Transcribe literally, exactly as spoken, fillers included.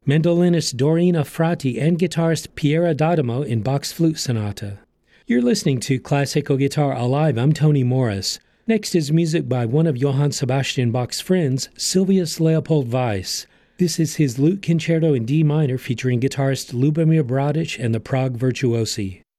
mandolinist Dorina Frati, and guitarist Piera D'Adamo in Bach's Flute Sonata. You're listening to Classical Guitar Alive. I'm Tony Morris. Next is music by one of Johann Sebastian Bach's friends, Sylvius Leopold Weiss. This is his Lute Concerto in D minor featuring guitarist Lubomir Bradic and the Prague Virtuosi.